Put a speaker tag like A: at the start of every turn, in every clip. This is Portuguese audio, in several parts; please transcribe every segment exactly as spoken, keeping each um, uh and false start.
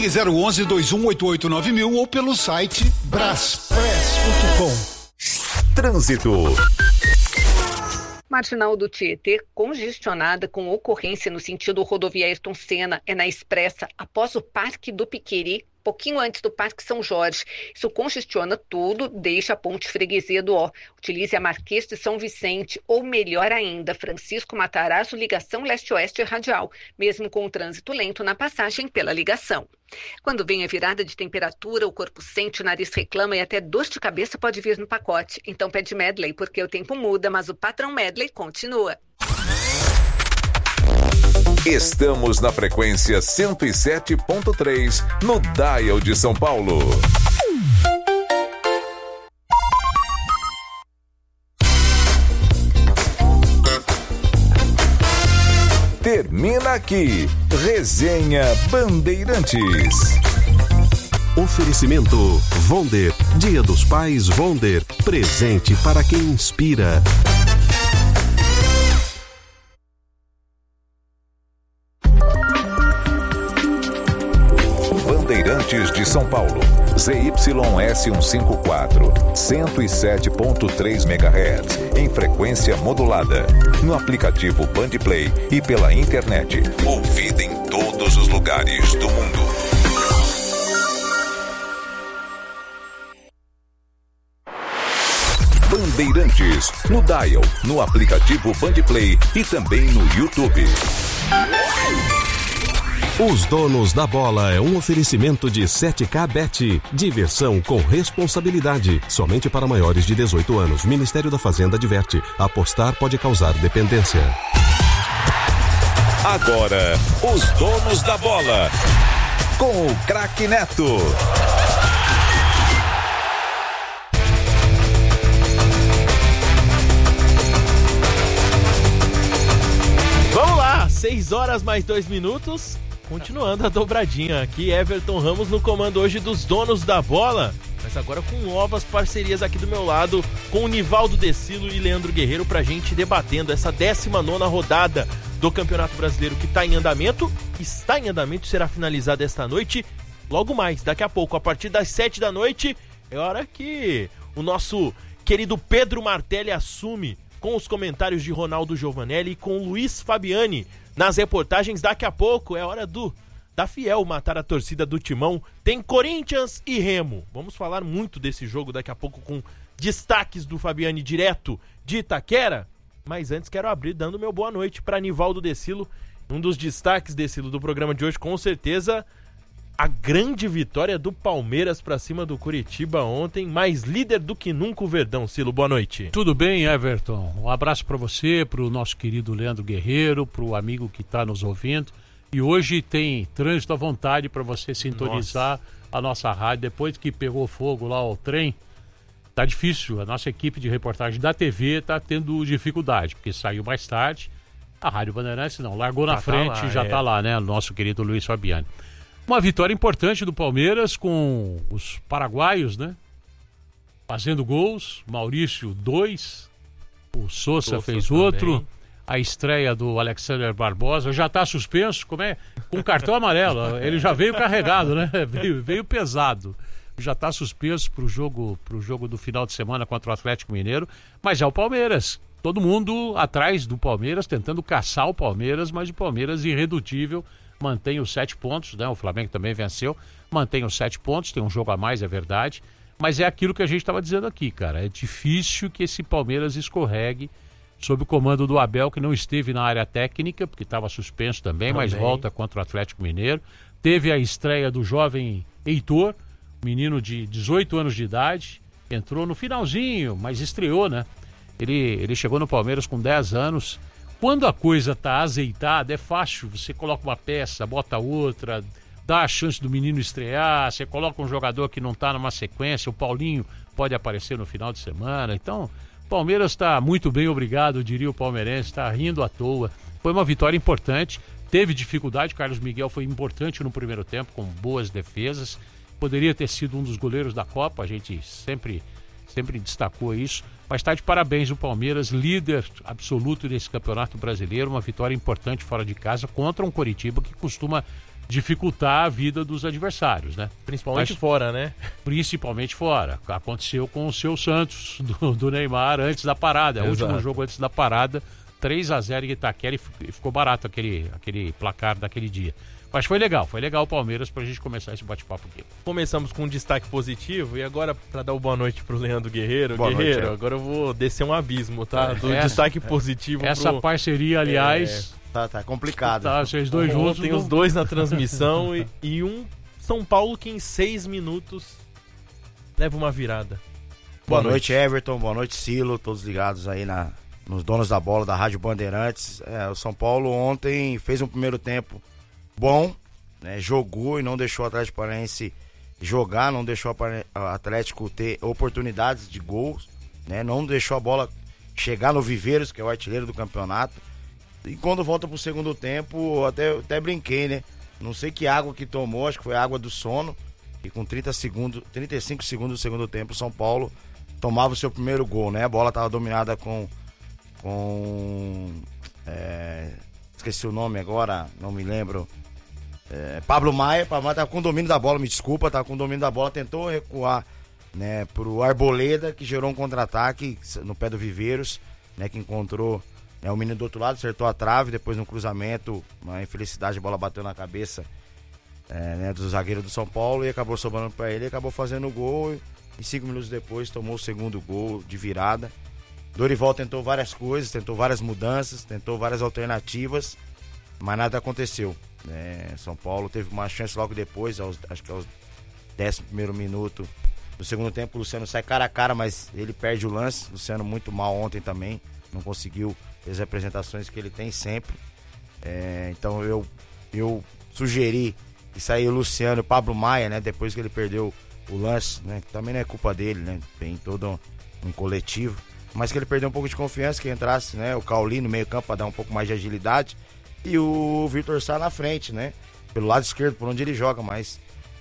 A: Ligue zero onze, dois um oito oito nove mil ou pelo site braspress ponto com.
B: Trânsito.
C: Marginal do Tietê, congestionada com ocorrência no sentido rodovia Ayrton Senna, é na Expressa, após o Parque do Piqueri, pouquinho antes do Parque São Jorge. Isso congestiona tudo, deixa a ponte Freguesia do Ó. Utilize a Marquês de São Vicente ou, melhor ainda, Francisco Matarazzo, ligação leste-oeste radial, mesmo com o trânsito lento na passagem pela ligação. Quando vem a virada de temperatura, o corpo sente, o nariz reclama e até dor de cabeça pode vir no pacote. Então pede Medley, porque o tempo muda, mas o patrão Medley continua.
B: Estamos na frequência cento e sete ponto três, no Dial de São Paulo. Termina aqui, Resenha Bandeirantes.
D: Oferecimento Vonder, Dia dos Pais Vonder, presente para quem inspira.
B: Bandeirantes de São Paulo, Z Y S cento e cinquenta e quatro, cento e sete ponto três megahertz, em frequência modulada, no aplicativo Bandplay e pela internet, ouvida em todos os lugares do mundo. Bandeirantes, no Dial, no aplicativo Bandplay e também no YouTube.
D: Os Donos da Bola é um oferecimento de sete K Bet. Diversão com responsabilidade. Somente para maiores de dezoito anos. Ministério da Fazenda adverte. Apostar pode causar dependência.
B: Agora, os Donos da Bola. Com o craque Neto.
E: Vamos lá, seis horas mais dois minutos. Continuando a dobradinha aqui, Everton Ramos no comando hoje dos Donos da Bola, mas agora com novas parcerias aqui do meu lado, com o Nivaldo Decilo e Leandro Guerreiro, pra gente debatendo essa décima nona rodada do Campeonato Brasileiro que está em andamento, está em andamento, será finalizada esta noite, logo mais, daqui a pouco, a partir das sete da noite, é hora que o nosso querido Pedro Martelli assume com os comentários de Ronaldo Giovanelli e com Luiz Fabiani. Nas reportagens, daqui a pouco, é hora do da Fiel matar a torcida do Timão. Tem Corinthians e Remo. Vamos falar muito desse jogo daqui a pouco com destaques do Fabiani direto de Itaquera. Mas antes quero abrir dando meu boa noite para Nivaldo Decilo. Um dos destaques, Decilo, do programa de hoje, com certeza, a grande vitória do Palmeiras para cima do Curitiba ontem, mais líder do que nunca o Verdão. Silo, boa noite.
F: Tudo bem, Everton? Um abraço para você, para o nosso querido Leandro Guerreiro, para o amigo que está nos ouvindo. E hoje tem trânsito à vontade para você sintonizar nossa. a nossa rádio. Depois que pegou fogo lá o trem, tá difícil. A nossa equipe de reportagem da T V tá tendo dificuldade, porque saiu mais tarde. A Rádio Bandeirantes não, largou na já frente, tá lá, já é. tá lá, né? O nosso querido Luiz Fabiani. Uma vitória importante do Palmeiras com os paraguaios, né? Fazendo gols. Maurício, dois. O Sousa, Sousa fez também. Outro. A estreia do Alexander Barbosa. Já está suspenso, como é? Com cartão amarelo. Ele já veio carregado, né? Veio, veio pesado. Já está suspenso para o jogo, pro jogo do final de semana contra o Atlético Mineiro. Mas é o Palmeiras. Todo mundo atrás do Palmeiras, tentando caçar o Palmeiras, mas o Palmeiras irredutível. Mantém os sete pontos, né? O Flamengo também venceu, mantém os sete pontos, tem um jogo a mais, é verdade, mas é aquilo que a gente estava dizendo aqui, cara, é difícil que esse Palmeiras escorregue sob o comando do Abel, que não esteve na área técnica, porque estava suspenso também, também, mas volta contra o Atlético Mineiro. Teve a estreia do jovem Heitor, menino de dezoito anos de idade, entrou no finalzinho, mas estreou, né? Ele, ele chegou no Palmeiras com dez anos. Quando a coisa está azeitada, é fácil. Você coloca uma peça, bota outra, dá a chance do menino estrear, você coloca um jogador que não está numa sequência, o Paulinho pode aparecer no final de semana. Então, o Palmeiras está muito bem, obrigado, diria o palmeirense, está rindo à toa. Foi uma vitória importante, teve dificuldade, Carlos Miguel foi importante no primeiro tempo, com boas defesas. Poderia ter sido um dos goleiros da Copa, a gente sempre, sempre destacou isso. Mas está de parabéns o Palmeiras, líder absoluto desse Campeonato Brasileiro, uma vitória importante fora de casa contra um Coritiba que costuma dificultar a vida dos adversários, né?
E: Principalmente
F: Mas,
E: fora, né?
F: Principalmente fora. Aconteceu com o seu Santos, do, do Neymar, antes da parada. O último jogo antes da parada, três a zero em Itaquera, e ficou barato aquele, aquele placar daquele dia. Mas foi legal, foi legal o Palmeiras pra gente começar esse bate-papo aqui.
E: Começamos com um destaque positivo e agora pra dar uma boa noite pro Leandro Guerreiro.
G: Boa
E: Guerreiro,
G: noite, é.
E: agora eu vou descer um abismo, tá? Do
F: essa,
E: destaque positivo
F: Essa
E: pro...
F: parceria, aliás...
G: É, tá, tá complicado.
F: Tá, vocês dois juntos.
E: Tem os dois na transmissão e, e um São Paulo que em seis minutos leva uma virada.
G: Boa, boa noite, noite, Everton. Boa noite, Silo. Todos ligados aí na, nos donos da bola da Rádio Bandeirantes. É, o São Paulo ontem fez um primeiro tempo bom, né, jogou e não deixou o Atlético Paranaense jogar, não deixou o Atlético ter oportunidades de gols, né, não deixou a bola chegar no Viveiros, que é o artilheiro do campeonato. E quando volta pro segundo tempo, até, até brinquei, né? Não sei que água que tomou, acho que foi água do sono. E com trinta segundos, trinta e cinco segundos do segundo tempo, o São Paulo tomava o seu primeiro gol, né? A bola tava dominada com... com é, esqueci o nome agora, não me lembro. É, Pablo Maia, Pablo Maia tava com o domínio da bola, me desculpa, tava com o domínio da bola, tentou recuar, né, pro Arboleda, que gerou um contra-ataque no pé do Viveiros, né, que encontrou, né, o menino do outro lado, acertou a trave, depois no cruzamento, uma infelicidade, a bola bateu na cabeça, é, né, do zagueiro do São Paulo e acabou sobrando para ele, acabou fazendo o gol e cinco minutos depois tomou o segundo gol de virada. Dorival tentou várias coisas, tentou várias mudanças, tentou várias alternativas, mas nada aconteceu. É, São Paulo teve uma chance logo depois, aos, acho que aos décimo primeiro minuto do segundo tempo. O Luciano sai cara a cara, mas ele perde o lance. O Luciano muito mal ontem também, não conseguiu as apresentações que ele tem sempre. É, então eu, eu sugeri que saia o Luciano e o Pablo Maia, né, depois que ele perdeu o lance, né, que também não é culpa dele, né, tem todo um, um coletivo, mas que ele perdeu um pouco de confiança, que entrasse, né, o Cauli no meio campo para dar um pouco mais de agilidade. E o Vitor Sá na frente, né? Pelo lado esquerdo, por onde ele joga, mas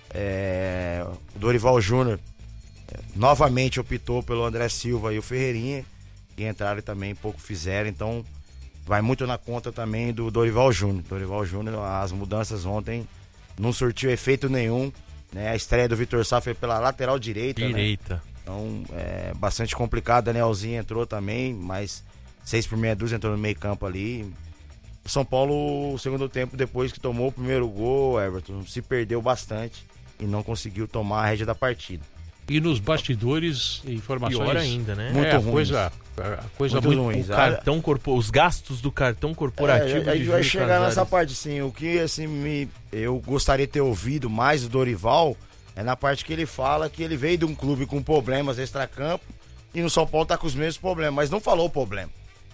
G: é, o Dorival Júnior é, novamente optou pelo André Silva e o Ferreirinha, que entraram e também pouco fizeram, então vai muito na conta também do Dorival Júnior. Dorival Júnior, as mudanças ontem não surtiu efeito nenhum, né? A estreia do Vitor Sá foi pela lateral direita,
E: Direita.
G: Né? Então é bastante complicado. Danielzinho entrou também, mas seis por meia dúzia entrou no meio campo ali. O São Paulo, o segundo tempo, depois que tomou o primeiro gol, Everton, se perdeu bastante e não conseguiu tomar a rédea da partida.
F: E nos bastidores, informações...
E: Pior ainda, né?
G: Muito
F: é,
G: ruins.
F: Coisa, a coisa
G: muito,
F: muito
G: ruins.
E: O cartão corpo... Os gastos do cartão corporativo.
G: É, a gente vai chegar
E: Casares.
G: nessa parte, sim. O que assim, me, eu gostaria de ter ouvido mais do Dorival é na parte que ele fala que ele veio de um clube com problemas extracampo e no São Paulo tá com os mesmos problemas, mas não falou o problema.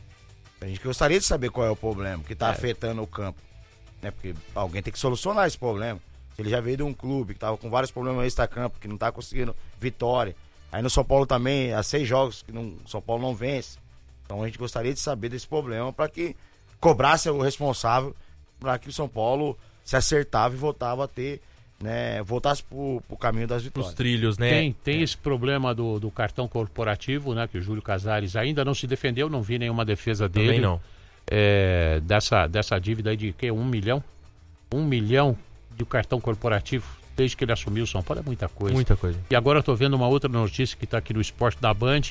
G: A gente gostaria de saber qual é o problema que tá é. afetando o campo, né? Porque alguém tem que solucionar esse problema. Se ele já veio de um clube que tava com vários problemas extra-campo, que não tá conseguindo vitória. Aí no São Paulo também, há seis jogos que o São Paulo não vence. Então a gente gostaria de saber desse problema para que cobrasse o responsável, para que o São Paulo se acertava e voltava a ter, né, voltasse pro, pro caminho das vitórias.
E: Os trilhos, né?
F: Tem, tem
E: é.
F: esse problema do, do cartão corporativo, né? Que o Júlio Casares ainda não se defendeu, não vi nenhuma defesa dele.
E: Também não.
F: É, dessa, dessa dívida aí de que? Um milhão? Um milhão de cartão corporativo desde que ele assumiu o São Paulo, é muita coisa.
E: Muita coisa.
F: E agora eu tô vendo uma outra notícia que está aqui no Esporte da Band.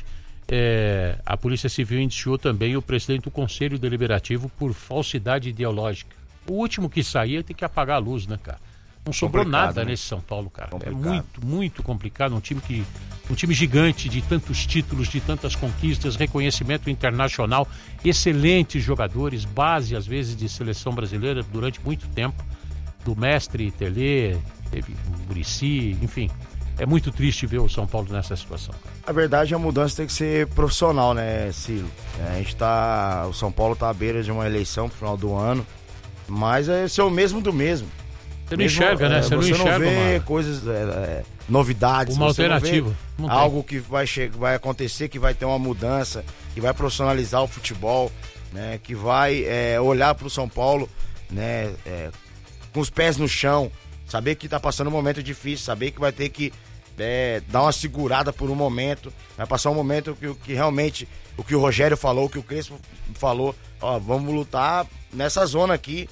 F: É, a Polícia Civil indiciou também o presidente do Conselho Deliberativo por falsidade ideológica. O último que saía tem que apagar a luz, né, cara? Não sobrou
G: Complicado,
F: nada,
G: né?
F: Nesse São Paulo, cara.
G: Complicado.
F: É muito, muito complicado. Um time que, um time gigante, de tantos títulos, de tantas conquistas, reconhecimento internacional, excelentes jogadores, base às vezes de seleção brasileira durante muito tempo, do mestre Telê, teve o Muricy, enfim. É muito triste ver o São Paulo nessa situação, cara.
G: A verdade, a mudança tem que ser profissional, né, Ciro? É, a gente tá, o São Paulo tá à beira de uma eleição pro final do ano, mas é ser o mesmo do mesmo.
F: Você não enxerga, né? Você,
G: você
F: não enxerga
G: não vê
F: uma...
G: coisas, é, é, novidades.
F: Uma
G: você
F: alternativa.
G: Não vê
F: não
G: algo que vai, che- vai acontecer, que vai ter uma mudança, que vai profissionalizar o futebol, né? Que vai é, olhar pro São Paulo, né? É, com os pés no chão, saber que tá passando um momento difícil, saber que vai ter que é, dar uma segurada por um momento, vai passar um momento que, que realmente, o que o Rogério falou, o que o Crespo falou, ó, vamos lutar nessa zona aqui,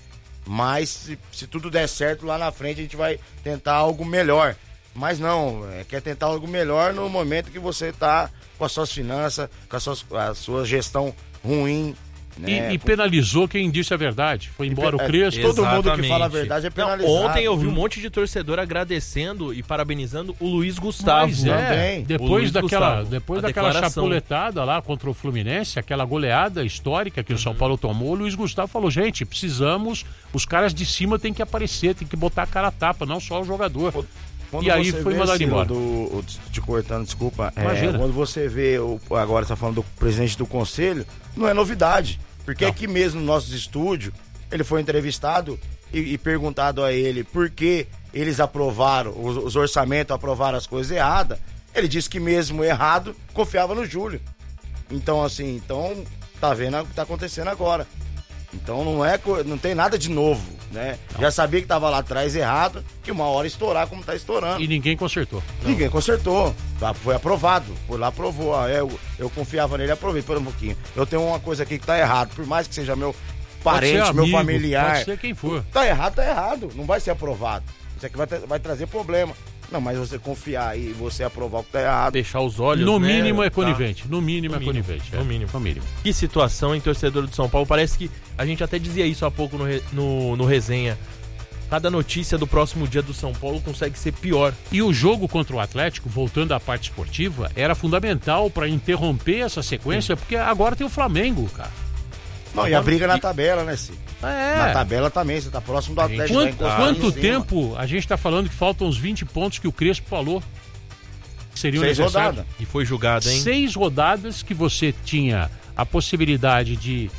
G: Mas se, se tudo der certo lá na frente a gente vai tentar algo melhor. Mas não, é, quer tentar algo melhor no momento que você tá com as suas finanças, com a sua, a sua gestão ruim. Né?
F: E, e penalizou quem disse a verdade. Foi embora o Crespo.
G: Todo mundo que fala a verdade é penalizado.
E: Não, ontem eu vi um monte de torcedor agradecendo e parabenizando o Luiz Gustavo.
F: Mas é, também. Depois daquela,
E: Gustavo,
F: depois daquela chapuletada lá contra o Fluminense, aquela goleada histórica que uhum. o São Paulo tomou, o Luiz Gustavo falou, gente, precisamos, os caras de cima tem que aparecer, tem que botar a cara a tapa, não só o jogador.
G: Quando
F: e aí foi mandado embora.
G: Do, te cortando, desculpa. É, quando você vê, o, agora você tá falando do presidente do conselho, não é novidade. Porque não. Aqui mesmo no nosso estúdio, ele foi entrevistado e, e perguntado a ele por que eles aprovaram, os, os orçamentos aprovaram as coisas erradas. Ele disse que mesmo errado, confiava no Júlio. Então, assim, então tá vendo o que tá acontecendo agora. Então não é, não tem nada de novo, né? Não. Já sabia que tava lá atrás errado, que uma hora estourar como tá estourando.
F: E ninguém consertou.
G: Não. Ninguém consertou. Foi aprovado. Foi lá, aprovou. Ah, eu, eu confiava nele, aprovei por um pouquinho. Eu tenho uma coisa aqui que tá errado, por mais que seja meu parente, amigo, meu familiar.
F: Pode ser quem for.
G: Tá errado, tá errado. Não vai ser aprovado. Isso aqui vai, vai trazer problema. Não, mas você confiar e você aprovar o que tá errado.
E: Deixar os olhos,
F: No
E: né?
F: mínimo é conivente. Tá. No mínimo no é mínimo. conivente. É.
E: No mínimo.
F: No mínimo.
E: Que situação, hein, torcedor do São Paulo? Parece que a gente até dizia isso há pouco no, no, no resenha. Cada notícia do próximo dia do São Paulo consegue ser pior.
F: E o jogo contra o Atlético, voltando à parte esportiva, era fundamental para interromper essa sequência, Sim. porque agora tem o Flamengo, cara.
G: Não, agora, e a briga e... na tabela, né, Cid?
F: É.
G: Na tabela também, você tá próximo do Atlético.
F: Quanto, quanto tempo a gente tá falando que faltam uns vinte pontos que o Crespo falou? Que seriam
G: Seis rodadas.
E: E foi julgado, hein?
F: Seis rodadas que você tinha a possibilidade de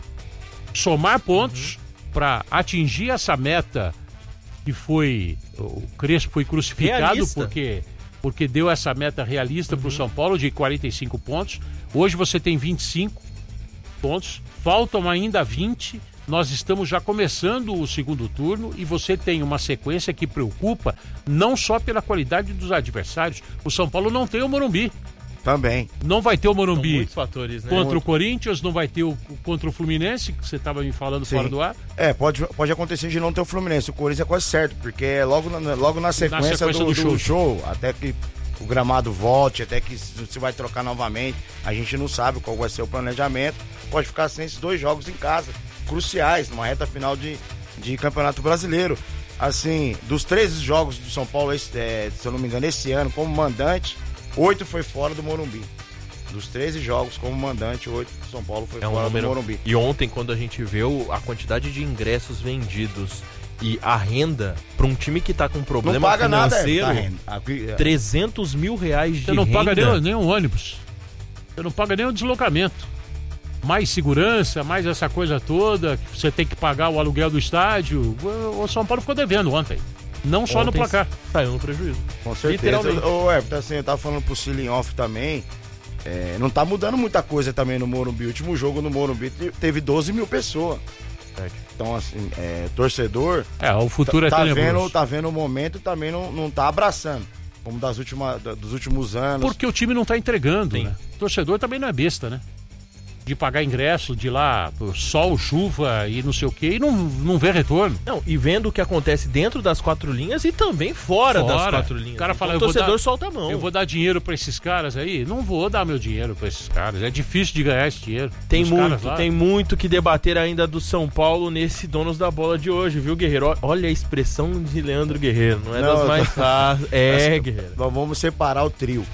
F: somar pontos uhum. para atingir essa meta que foi... O Crespo foi crucificado realista. porque porque deu essa meta realista uhum. para o São Paulo de quarenta e cinco pontos. Hoje você tem vinte e cinco pontos. Faltam ainda vinte. Nós estamos já começando o segundo turno e você tem uma sequência que preocupa não só pela qualidade dos adversários. O São Paulo não tem o Morumbi.
G: Também.
F: Não vai ter o Morumbi
E: fatores, né?
F: contra
E: Muito.
F: o Corinthians, não vai ter o contra o Fluminense, que você estava me falando Sim. fora do ar.
G: É, pode, pode acontecer de não ter o Fluminense. O Corinthians é quase certo, porque é logo na, logo na sequência, na sequência do, do, show. do show, até que o gramado volte, até que se vai trocar novamente. A gente não sabe qual vai ser o planejamento. Pode ficar sem esses dois jogos em casa, cruciais, numa reta final de, de Campeonato Brasileiro. Assim, dos treze jogos do São Paulo, é, se eu não me engano, esse ano, como mandante, oito foi fora do Morumbi. Dos treze jogos como mandante, oito do São Paulo foi é fora um número... do Morumbi.
E: E ontem, quando a gente vê a quantidade de ingressos vendidos e a renda para um time que tá com problema
G: não paga
E: financeiro,
G: nada, é, tá renda.
E: trezentos mil reais de
F: Você não
E: renda.
F: paga nem, nem um ônibus. Você não paga nem o deslocamento. Mais segurança, mais essa coisa toda, você tem que pagar o aluguel do estádio. O São Paulo ficou devendo ontem. Não só ontem no placar.
E: Saiu no prejuízo.
G: Com certeza. Ô, Everton, assim, eu tava falando pro Ceiling Off também. É, não tá mudando muita coisa também no Morumbi. O último jogo no Morumbi teve doze mil pessoas. Então, assim, é, torcedor.
F: É, o futuro
G: tá,
F: é
G: tá vendo, tá vendo o momento e também não, não tá abraçando. Como das última, dos últimos anos.
F: Porque o time não tá entregando, Sim. né? O torcedor também não é besta, né? De pagar ingresso, de ir lá, sol, chuva e não sei o que, e não, não vê retorno.
E: Não, e vendo o que acontece dentro das quatro linhas e também fora, fora. das quatro linhas.
F: O cara fala,
E: então, o torcedor
F: dar,
E: solta a mão.
F: Eu vou dar dinheiro pra esses caras aí? Não vou dar meu dinheiro pra esses caras. É difícil de ganhar esse dinheiro.
E: Tem muito, tem muito que debater ainda do São Paulo nesse Donos da Bola de hoje, viu, Guerreiro? Olha a expressão de Leandro Guerreiro, não é não, das mais tô... fáceis. É, Guerreiro.
G: Vamos separar o trio.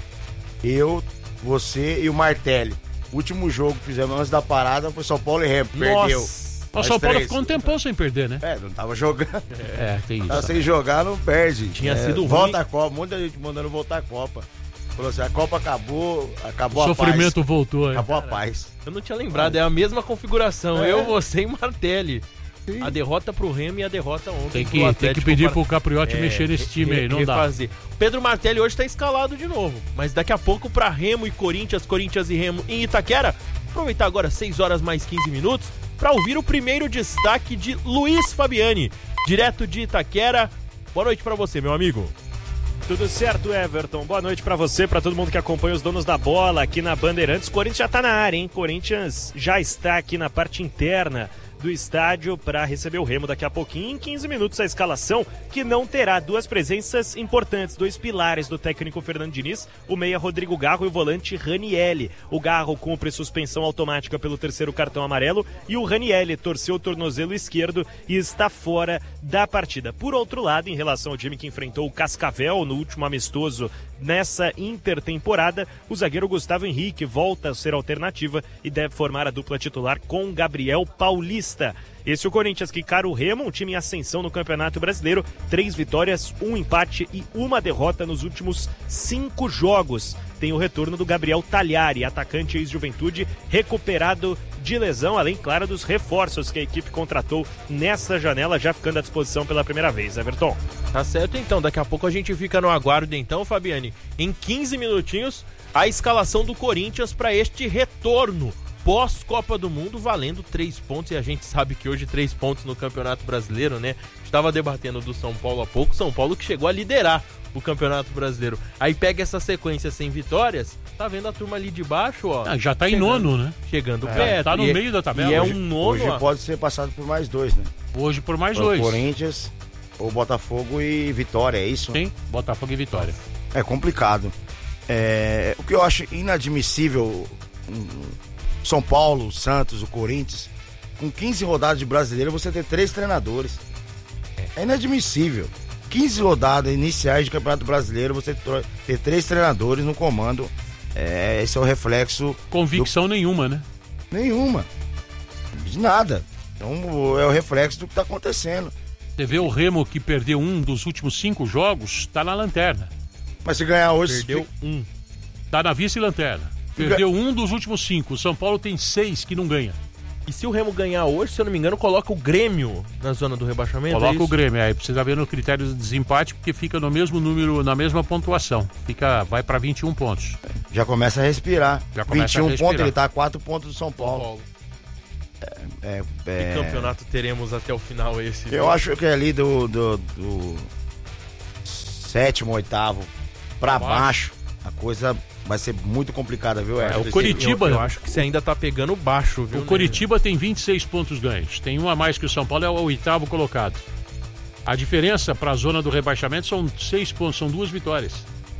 G: Eu, você e o Martelli. O último jogo que fizemos antes da parada foi São Paulo e Remo. Perdeu.
F: O São Paulo ficou um tempão sem perder, né?
G: É, não tava jogando.
F: É, tem isso.
G: Tava sem jogar, não perde.
E: Tinha
G: é,
E: sido
G: volta
E: ruim.
G: a Copa, muita gente mandando voltar a Copa. Falou assim, a Copa acabou, acabou
F: o
G: a paz.
F: O sofrimento voltou. Hein?
G: Acabou a paz.
E: Eu não tinha lembrado, é a mesma configuração. É. Eu, você e Martelli. Sim. A derrota pro Remo e a derrota ontem
F: tem que, tem que pedir para... pro Capriotti é, mexer nesse time re, aí, não refazer. dá.
E: Pedro Martelli hoje tá escalado de novo, mas daqui a pouco pra Remo e Corinthians, Corinthians e Remo em Itaquera. Aproveitar agora seis horas mais quinze minutos para ouvir o primeiro destaque de Luiz Fabiani, direto de Itaquera. Boa noite para você, meu amigo.
H: Tudo certo, Everton. Boa noite pra você, pra todo mundo que acompanha os Donos da Bola aqui na Bandeirantes. Corinthians já tá na área, hein? Corinthians já está aqui na parte interna do estádio para receber o Remo daqui a pouquinho. Em quinze minutos a escalação, que não terá duas presenças importantes, dois pilares do técnico Fernando Diniz, o meia Rodrigo Garro e o volante Ranielli. O Garro cumpre suspensão automática pelo terceiro cartão amarelo e o Ranielli torceu o tornozelo esquerdo e está fora da partida. Por outro lado, em relação ao time que enfrentou o Cascavel no último amistoso nessa intertemporada, o zagueiro Gustavo Henrique volta a ser alternativa e deve formar a dupla titular com Gabriel Paulista. Esse é o Corinthians que cara o Remo, um time em ascensão no Campeonato Brasileiro, três vitórias, um empate e uma derrota nos últimos cinco jogos. Tem o retorno do Gabriel Talhari, atacante ex-Juventude, recuperado de lesão, além, claro, dos reforços que a equipe contratou nessa janela, já ficando à disposição pela primeira vez. Everton.
E: Tá certo, então. Daqui a pouco a gente fica no aguardo, então, Fabiane. Em quinze minutinhos, a escalação do Corinthians para este retorno pós-Copa do Mundo, valendo três pontos, e a gente sabe que hoje três pontos no Campeonato Brasileiro, né? Estava debatendo do São Paulo há pouco, São Paulo que chegou a liderar o Campeonato Brasileiro. Aí pega essa sequência sem vitórias, tá vendo a turma ali de baixo, ó.
F: Ah, já tá
E: chegando,
F: em nono, né?
E: Chegando
F: é,
E: perto.
F: Tá no
E: e
F: meio da tabela.
E: E é
F: hoje,
E: um nono,
G: Hoje
E: ó.
G: pode ser passado por mais dois, né?
F: Hoje por mais
G: o
F: dois.
G: Corinthians, o Botafogo e Vitória, é isso?
F: Sim, Botafogo e Vitória.
G: É complicado. É, o que eu acho inadmissível, São Paulo, Santos, o Corinthians, com quinze rodadas de brasileiro, você ter três treinadores. É inadmissível. quinze rodadas iniciais de Campeonato Brasileiro, você ter três treinadores no comando. É, esse é o reflexo.
F: Convicção do... nenhuma, né?
G: Nenhuma. De nada. Então é o reflexo do que está acontecendo.
F: Você vê o Remo, que perdeu um dos últimos cinco jogos, tá na lanterna.
G: Mas se ganhar hoje...
E: Perdeu um.
F: Tá na vice-lanterna. Perdeu um dos últimos cinco. O São Paulo tem seis que não ganha.
E: E se o Remo ganhar hoje, se eu não me engano, coloca o Grêmio na zona do rebaixamento?
F: Coloca
E: é
F: o Grêmio, aí precisa ver no critério de desempate, porque fica no mesmo número, na mesma pontuação. Fica, vai para vinte e um pontos.
G: Já começa a respirar.
F: Já começa
G: vinte e um
F: a respirar.
G: pontos, ele tá a quatro pontos do São Paulo.
E: Paulo.
G: É, é, é...
E: Que campeonato teremos até o final esse?
G: Eu
E: viu?
G: acho que é ali do, do, do sétimo, oitavo pra baixo, a coisa vai ser muito complicada, viu?
F: É, o Coritiba...
E: Eu, eu acho que você ainda tá pegando baixo, viu?
F: O Coritiba né? tem vinte e seis pontos ganhos. Tem um a mais que o São Paulo, é o oitavo colocado. A diferença para a zona do rebaixamento são seis pontos, são duas vitórias.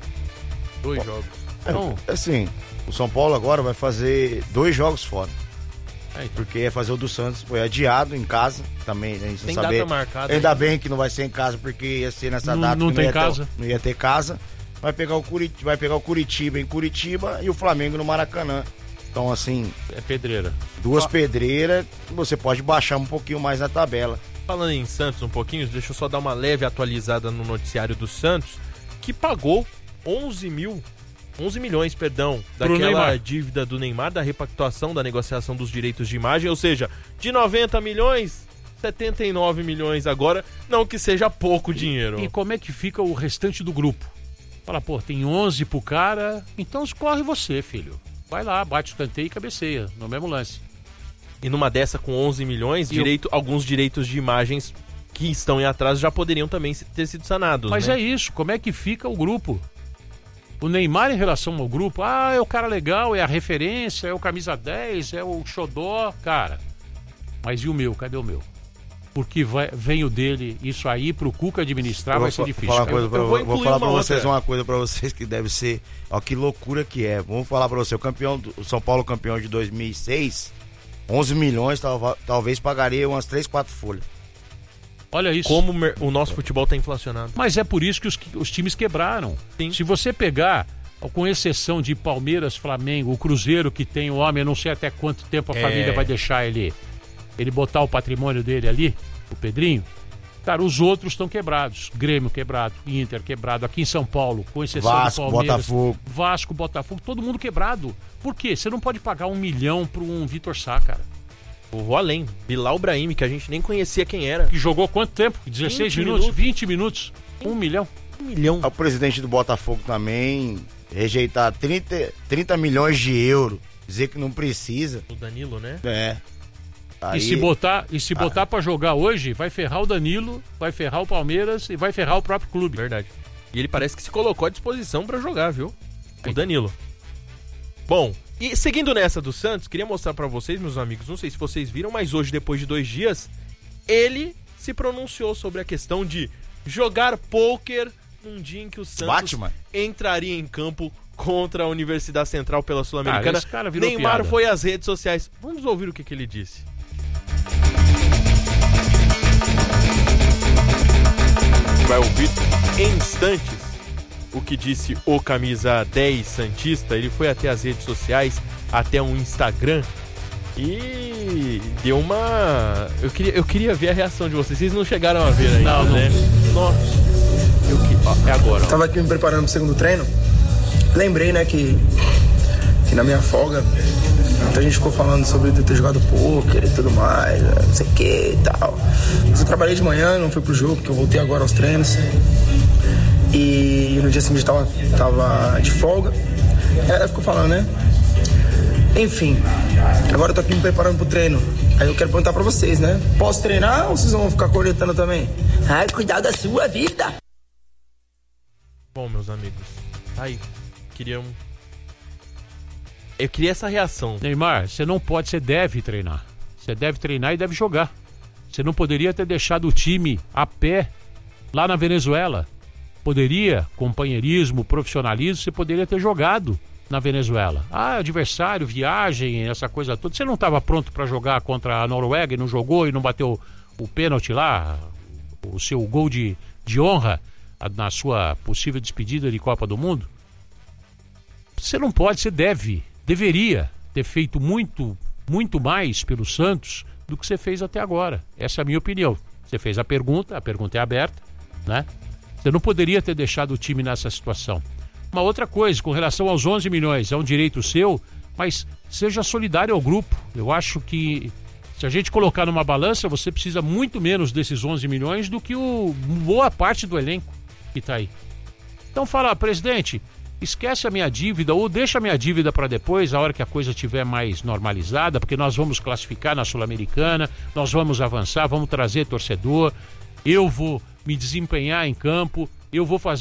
F: Dois Bom, jogos.
G: Então, é, assim, o São Paulo agora vai fazer dois jogos fora.
F: É, então.
G: Porque ia fazer o do Santos, foi adiado em casa também, a gente
E: tem
G: não saber.
E: Data marcada.
G: Ainda bem que não vai ser em casa, porque ia ser nessa
F: não,
G: data.
F: Não, não tem
G: ia
F: casa.
G: Ter, não ia ter casa. Vai pegar, o Curitiba, vai pegar o Curitiba em Curitiba e o Flamengo no Maracanã. Então, assim...
F: É pedreira.
G: Duas
E: Ó.
G: pedreiras, você pode baixar um pouquinho mais na tabela.
E: Falando em Santos um pouquinho, deixa eu só dar uma leve atualizada no noticiário do Santos, que pagou onze mil, onze milhões, perdão,
F: Pro
E: daquela
F: Neymar.
E: dívida do Neymar, da repactuação da negociação dos direitos de imagem, ou seja, de noventa milhões, setenta e nove milhões agora, não que seja pouco dinheiro.
F: E como é que fica o restante do grupo? Fala, pô, tem onze pro cara, então escorre você, filho. Vai lá, bate o canteio e cabeceia, no mesmo lance.
E: E numa dessa com onze milhões,
F: E
E: direito, eu... alguns direitos de imagens que estão em atraso já poderiam também ter sido sanados.
F: Mas
E: né?
F: é isso, como é que fica o grupo? O Neymar em relação ao grupo, ah, é o cara legal, é a referência, é o camisa dez, é o xodó, cara. Mas e o meu? Cadê o meu? Porque vai, vem o dele, isso aí pro Cuca administrar
G: Eu
F: vai
G: vou
F: ser
G: fa-
F: difícil.
G: Falar uma coisa
E: Eu-
G: pra,
E: eu
G: vou
E: vou
G: vou
E: incluir
G: falar pra
E: uma
G: vocês
E: outra.
G: uma coisa pra vocês que deve ser. Ó, que loucura que é. Vamos falar pra você, o campeão, do, o São Paulo campeão de dois mil e seis, onze milhões, tal, talvez pagaria umas três, quatro folhas.
F: Olha isso.
E: Como mer- o nosso futebol tá inflacionado.
F: Mas é por isso que os, os times quebraram.
E: Sim.
F: Se você pegar, com exceção de Palmeiras, Flamengo, o Cruzeiro que tem o homem, eu não sei até quanto tempo a
E: É.
F: família vai deixar ele, ele botar o patrimônio dele ali, o Pedrinho. Cara, os outros estão quebrados. Grêmio quebrado, Inter quebrado, aqui em São Paulo, com exceção
G: Vasco,
F: do Palmeiras.
G: Botafogo.
F: Vasco, Botafogo, todo mundo quebrado. Por quê? Você não pode pagar um milhão para um Vitor Sá, cara.
E: Eu vou além. Bilal Brahim, que a gente nem conhecia quem era.
F: Que jogou quanto tempo? dezesseis
E: vinte
F: minutos?
E: minutos.
F: vinte minutos? Um milhão?
E: Um milhão.
G: O presidente do Botafogo também rejeitar trinta, trinta milhões de euros, dizer que não precisa.
E: O Danilo, né?
G: É. Aí,
F: E se botar, e se botar pra jogar hoje, vai ferrar o Danilo, vai ferrar o Palmeiras e vai ferrar o próprio clube.
E: Verdade. E ele parece que se colocou à disposição pra jogar, viu? O Danilo. Bom, E seguindo nessa do Santos, queria mostrar pra vocês, meus amigos, não sei se vocês viram, mas hoje, depois de dois dias, ele se pronunciou sobre a questão de jogar pôquer num dia em que o Santos
G: Batman.
E: entraria em campo contra a Universidade Central pela Sul-Americana.
F: Ah,
E: Neymar
F: piada.
E: foi às redes sociais. Vamos ouvir o que, que ele disse. Vai ouvir em instantes o que disse o camisa dez santista. Ele foi até as redes sociais, até um Instagram, e deu uma... Eu queria, eu queria ver a reação de vocês. Vocês não chegaram a ver ainda,
F: não,
E: né?
F: Não.
E: Nossa. Eu que... Ó, é agora. Ó.
I: Tava aqui me preparando pro segundo treino. Lembrei, né, que, que na minha folga muita gente ficou falando sobre eu ter jogado pôquer e tudo mais, não sei o que e tal. Mas eu trabalhei de manhã, não fui pro jogo, porque eu voltei agora aos treinos. E no dia seguinte eu tava, tava de folga. E ela ficou falando, né? Enfim, agora eu tô aqui me preparando pro treino. Aí eu quero perguntar pra vocês, né? Posso treinar ou vocês vão ficar coletando também? Ai, cuidado da sua vida!
E: Bom, meus amigos, tá aí. Queria um... Eu queria essa reação.
F: Neymar, você não pode, você deve treinar. Você deve treinar e deve jogar. Você não poderia ter deixado o time a pé lá na Venezuela. Poderia, companheirismo, profissionalismo, você poderia ter jogado na Venezuela. Ah, adversário, viagem, essa coisa toda. Você não estava pronto para jogar contra a Noruega e não jogou e não bateu o pênalti lá, o seu gol de, de honra na sua possível despedida de Copa do Mundo? Você não pode, você deve, deveria ter feito muito, muito mais pelo Santos do que você fez até agora. Essa é a minha opinião. Você fez a pergunta, a pergunta é aberta, né? Você não poderia ter deixado o time nessa situação. Uma outra coisa, com relação aos onze milhões, é um direito seu, mas seja solidário ao grupo. Eu acho que se a gente colocar numa balança, você precisa muito menos desses onze milhões do que o, boa parte do elenco que está aí. Então fala, presidente, esquece a minha dívida ou deixa a minha dívida para depois, a hora que a coisa estiver mais normalizada, porque nós vamos classificar na Sul-Americana, nós vamos avançar, vamos trazer torcedor, eu vou me desempenhar em campo, eu vou fazer